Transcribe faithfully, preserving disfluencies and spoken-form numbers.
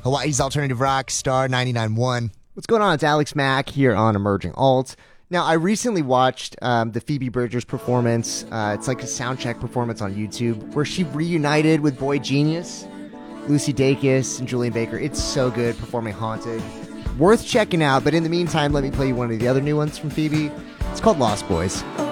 Hawaii's alternative rock, Star ninety-nine point one. What's going on? It's Alex Mack here on Emerging Alt. Now, I recently watched um, the Phoebe Bridgers performance. Uh, it's like a soundcheck performance on YouTube where she reunited with Boy Genius, Lucy Dacus, and Julian Baker. It's so good performing Haunted. Worth checking out, but in the meantime, let me play you one of the other new ones from Phoebe. It's called Lost Boys.